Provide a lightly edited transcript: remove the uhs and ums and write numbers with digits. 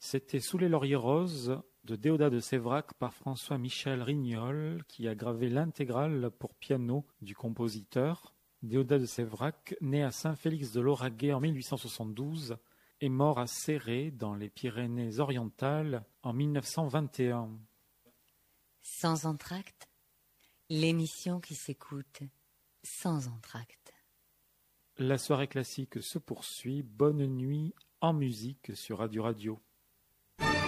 C'était Sous les lauriers roses de Déodat de Séverac par François-Michel Rignol, qui a gravé l'intégrale pour piano du compositeur. Déodat de Séverac, né à Saint-Félix-de-Lauragais en 1872, est mort à Céré, dans les Pyrénées-Orientales, en 1921. Sans entracte, l'émission qui s'écoute sans entracte. La soirée classique se poursuit. Bonne nuit en musique sur Radio Radio.